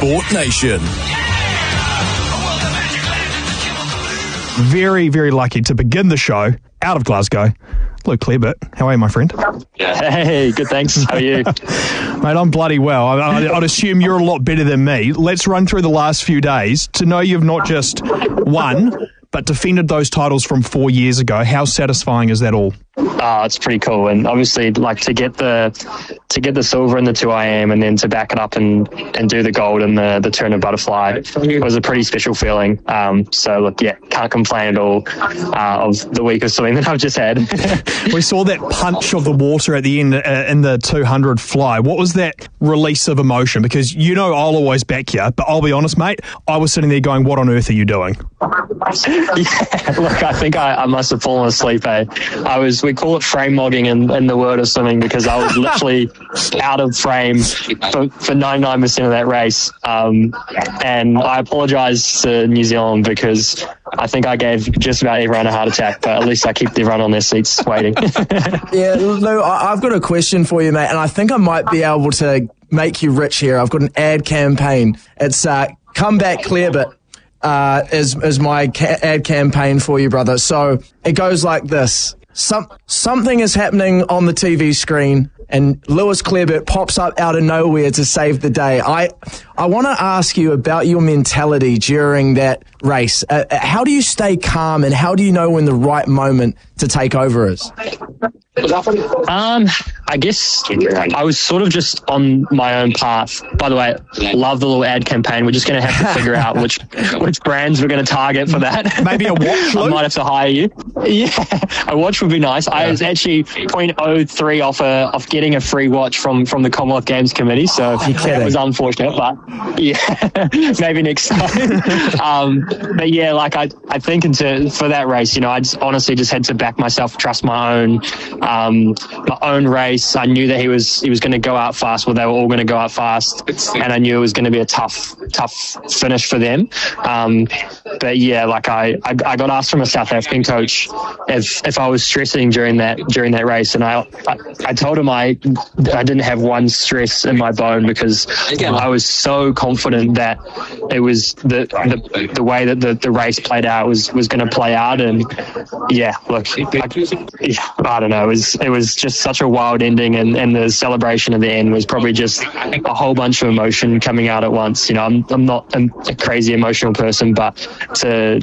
Sport Nation. Very, very lucky to begin the show out of Glasgow. Luke Clearbert, how are you, my friend? Hey, good, thanks. How are you? Mate, I'm bloody well. I'd assume you're a lot better than me. Let's run through the last few days to know you've not just won, but defended those titles from 4 years ago. How satisfying is that all? It's pretty cool, and obviously, like to get the silver in the 2IM, and then to back it up and do the gold in the Turner Butterfly was a pretty special feeling. So look, yeah, can't complain at all of the week of swimming that I've just had. We saw that punch of the water at the end in the 200 fly. What was that release of emotion? Because you know I'll always back you, but I'll be honest, mate, I was sitting there going, "What on earth are you doing?" Yeah, look, I think I must have fallen asleep. We call it frame mogging in the world of swimming, because I was literally out of frame for 99% of that race. And I apologise to New Zealand, because I think I gave just about everyone a heart attack, but at least I kept everyone on their seats waiting. Yeah, Lou, I've got a question for you, mate, and I think I might be able to make you rich here. I've got an ad campaign. It's Come Back Clearbert. Is my ad campaign for you, brother. So it goes like this. Something is happening on the TV screen, and Lewis Clearbert pops up out of nowhere to save the day. I want to ask you about your mentality during that race. How do you stay calm, and how do you know when the right moment to take over is? I guess I was sort of just on my own path. By the way, love the little ad campaign. We're just going to have to figure out which brands we're going to target for that. Maybe a watch, Luke? I might have to hire you. Yeah, a watch would be nice. Yeah. I was actually 0.03 off getting a free watch from the Commonwealth Games Committee, so it was unfortunate, but yeah, maybe next time. But yeah, like I think for that race, I honestly just had to back myself, trust my own race. I knew that he was going to go out fast. Well, they were all going to go out fast, and I knew it was going to be a tough finish for them. But yeah, like I got asked from a South African coach if I was stressing during that race, and I told him I didn't have one stress in my bone, because I was so confident that it was the way that the race played out was going to play out. And yeah, look, I don't know, it was just such a wild ending, and the celebration at the end was probably just a whole bunch of emotion coming out at once. I'm not a crazy emotional person, but to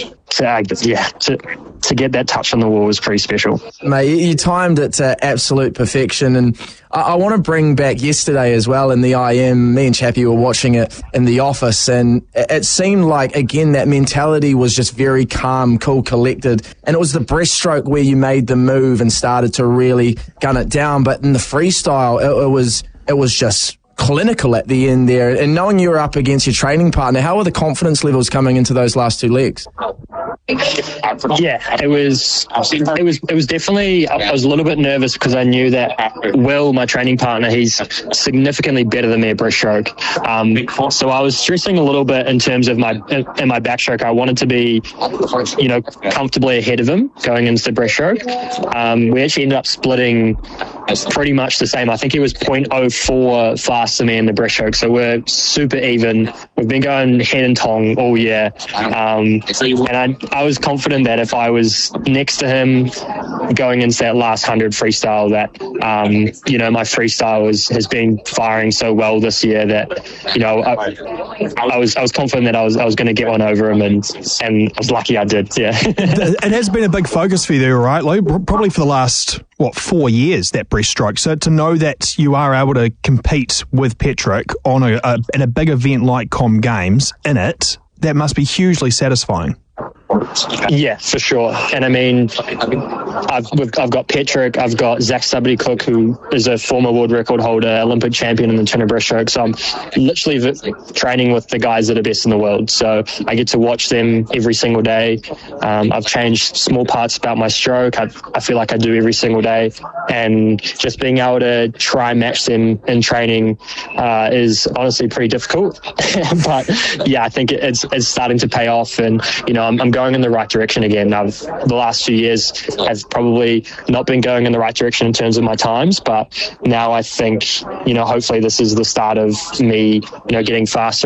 get that touch on the wall was pretty special. Mate, you timed it to absolute perfection, and I want to bring back yesterday as well in the IM. Me and Chappie were watching it in the office, and it seemed like, again, that mentality was just very calm, cool, collected, and it was the breaststroke where you made the move and started to really gun it down. But in the freestyle, it was just clinical at the end there. And knowing you were up against your training partner, how were the confidence levels coming into those last two legs? Yeah, it was definitely, I was a little bit nervous, because I knew that Will, my training partner, he's significantly better than me at breaststroke. So I was stressing a little bit in terms of my backstroke. I wanted to be, comfortably ahead of him going into the breaststroke. We actually ended up splitting pretty much the same. I think he was 0.04 faster than me in the breaststroke, so we're super even. We've been going head and tongue all year, and I was confident that if I was next to him going into that last 100 freestyle, that my freestyle has been firing so well this year that I was confident that I was going to get one over him, and I was lucky I did. Yeah, it has been a big focus for you, right, Lou? Probably for the last 4 years, that breaststroke. So to know that you are able to compete with Patrick on in a big event like Com Games in it, that must be hugely satisfying. Yeah, for sure. And I mean, I've got Patrick, I've got Zach Stubblety-Cook, who is a former world record holder, Olympic champion in the Turner breaststroke. So I'm literally training with the guys that are best in the world. So I get to watch them every single day. I've changed small parts about my stroke. I feel like I do every single day. And just being able to try and match them in training is honestly pretty difficult. But yeah, I think it's starting to pay off, and I'm going in the right direction again. The last few years have probably not been going in the right direction in terms of my times, but now I think hopefully this is the start of me getting faster